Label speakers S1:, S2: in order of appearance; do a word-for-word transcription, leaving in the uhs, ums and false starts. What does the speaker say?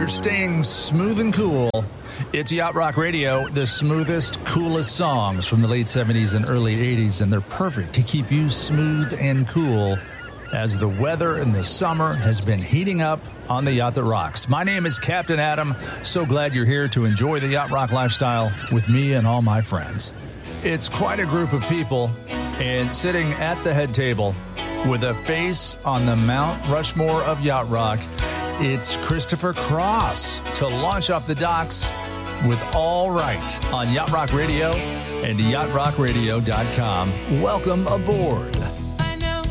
S1: you're staying smooth and cool. It's Yacht Rock Radio, the smoothest, coolest songs from the late seventies and early eighties, and they're perfect to keep you smooth and cool as the weather in the summer has been heating up on the Yacht That Rocks. My name is Captain Adam. So glad you're here to enjoy the Yacht Rock lifestyle with me and all my friends. It's quite a group of people, and sitting at the head table with a face on the Mount Rushmore of Yacht Rock, it's Christopher Cross to launch off the docks with All Right on Yacht Rock Radio and yacht rock radio dot com. Welcome aboard.